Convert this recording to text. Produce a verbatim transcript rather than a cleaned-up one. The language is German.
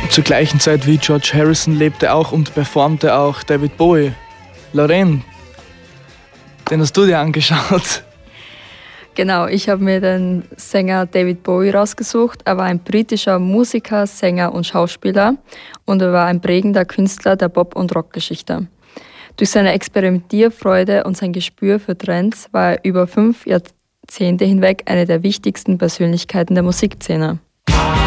Zur gleichen Zeit wie George Harrison lebte auch und performte auch David Bowie. Lorraine, den hast du dir angeschaut. Genau, ich habe mir den Sänger David Bowie rausgesucht. Er war ein britischer Musiker, Sänger und Schauspieler und er war ein prägender Künstler der Pop- und Rockgeschichte. Durch seine Experimentierfreude und sein Gespür für Trends war er über fünf Jahrzehnte hinweg eine der wichtigsten Persönlichkeiten der Musikszene.